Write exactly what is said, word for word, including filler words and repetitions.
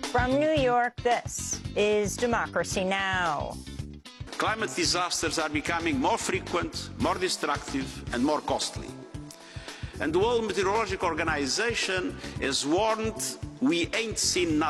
From New York, this is Democracy Now! Climate disasters are becoming more frequent, more destructive and more costly. And the World Meteorological Organization has warned we ain't seen nothing.